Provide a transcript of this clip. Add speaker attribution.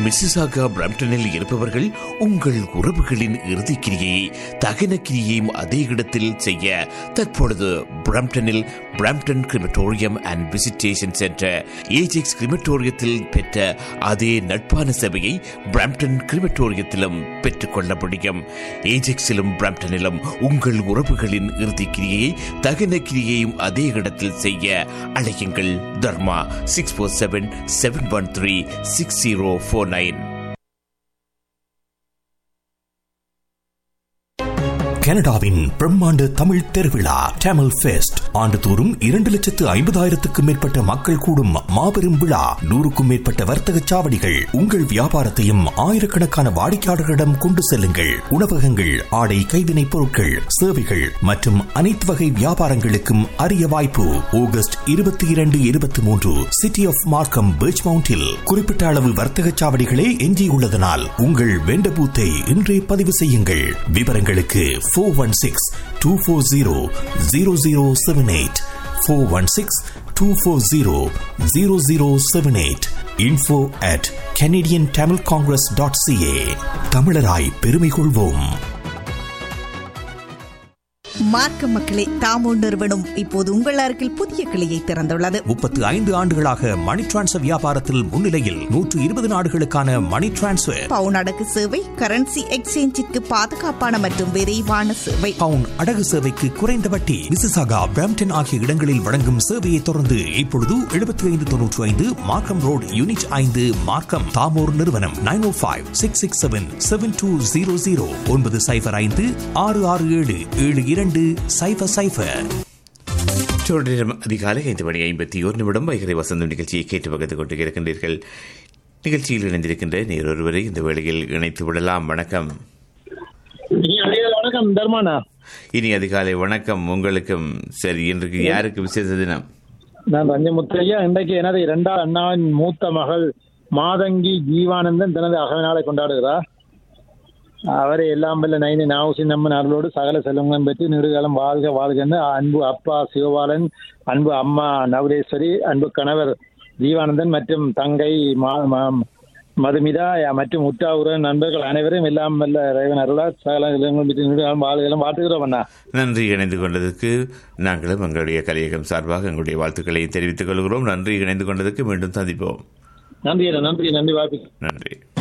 Speaker 1: Mississauga பிரம்டனில் இருப்பவர்கள் உங்கள் உறவுகளின் இறுதிக்கிரியை தகன கிரியையும் அதே இடத்தில் செய்ய தற்பொழுது பிரம்டனில் Brampton crematorium and visitation centre Ajax கிரிமட்டோரியத்தில் பெற்ற அதே நட்பான சேவையை பிரம்டன் கிரிமட்டோரியத்திலும் பெற்றுக்கொள்ள முடியும். ஏஜெக்ஸிலும் பிரம்டனிலும் உங்கள் உறவுகளின் இறுதிக்கிரியை தகன கிரியையும் அதே இடத்தில் செய்ய அழையுங்கள். தர்மா 647-713-6049.
Speaker 2: கனடாவின் பிரம்மாண்ட தமிழ் திருவிழா டேமல் ஃபெஸ்ட் ஆண்டுதோறும் 2,50,000க்கும் மேற்பட்ட மக்கள் கூடும் மாபெரும் விழா. 100க்கும் மேற்பட்ட வர்த்தக சாவடிகள். உங்கள் வியாபாரத்தையும் ஆயிரக்கணக்கான வாடிக்கையாளர்களிடம் கொண்டு செல்லுங்கள். உணவகங்கள், ஆடை கைவினைப் பொருட்கள், சேவைகள் மற்றும் அனைத்து வகை வியாபாரங்களுக்கும் அரிய வாய்ப்பு. ஆகஸ்ட் 22-23 சிட்டி ஆஃப் மார்க்கம் பீச் மவுண்டில் குறிப்பிட்ட அளவு வர்த்தக சாவடிகளே எஞ்சியுள்ளதனால் உங்கள் வெண்ட பூத்தை இன்றே பதிவு செய்யுங்கள். விவரங்களுக்கு 416-240-0078 416-240-0078 info@canadiantamilcongress.ca. தமிழராய் பெருமை கொள்வோம்.
Speaker 3: மார்க்க மக்களே, தாமோ நிறுவனம் இப்போது உங்கள் அருகில் புதிய கிளையை திறந்துள்ளது.
Speaker 2: 35 ஆண்டுகளாக மணி டிரான்ஸ்ஃபர் வியாபாரத்தில் முன்னிலையில் 120 நாடுகளுக்கான மணி டிரான்ஸ்ஃபர்,
Speaker 3: பவுன் அடகு சேவை, கரன்சி எக்ஸ்சேஞ்சிற்கு பாதுகாப்பான மற்றும் விரைவான சேவை,
Speaker 2: பவுன் அடகு சேவைக்கு குறைந்த வட்டி. மிசிசாகா, பிரம்டன் ஆகிய இடங்களில் வழங்கும் சேவையை தொடர்ந்து இப்பொழுது 7595 மார்க்கம் ரோடு, யூனிட் 5, மார்க்கம். தாமோர் நிறுவனம் 905-667-7200
Speaker 1: 956-727-7200. அதிகாலை 5:51 வைகரை வசந்தம் நிகழ்ச்சியை கேட்டு பகிர்ந்து கொண்டு இருக்கின்றீர்கள். நிகழ்ச்சியில் இணைந்திருக்கின்ற நேரொருவரை இந்த வேளையில் இணைத்து விடலாம். வணக்கம்.
Speaker 4: வணக்கம் தர்மானா.
Speaker 1: இனி அதிகாலை வணக்கம் உங்களுக்கும். சரி, இன்றைக்கு யாருக்கு விசேஷ தினம்?
Speaker 4: நான் ரஞ்சமுத்தையா. இன்றைக்கு எனது 2வது அண்ணாவின் மூத்த மகள் மாதங்கி ஜீவானந்தன் தனது அகநாளை கொண்டாடுகிறார். அவரை எல்லாம் வல்ல நைனி நாவுசின்னம்மன் அருளோடு சகல செல்வங்களும் பெற்று நெடுகாலம் வாழ்க வாழ்கன்னு அன்பு அப்பா சிவபாலன், அன்பு அம்மா நவலேஸ்வரி, அன்பு கணவர் ஜீவானந்தன் மற்றும் தங்கை மதுமிதா மற்றும் உற்றாவுற நண்பர்கள் அனைவரும் எல்லாம் வல்ல இறைவன் அருளால் சகல செல்வங்களும் பெற்று நெடுகாலம் வாழ்கெல்லாம் வாழ்த்துகிறோம் அண்ணா.
Speaker 1: நன்றி. இணைந்து கொண்டதற்கு நாங்களும் எங்களுடைய கலையகம் சார்பாக எங்களுடைய வாழ்த்துக்களை தெரிவித்துக் கொள்கிறோம். நன்றி. இணைந்து கொண்டதற்கு மீண்டும் சந்திப்போம்.
Speaker 4: நன்றி நன்றி நன்றி வாய்ப்பு.
Speaker 1: நன்றி.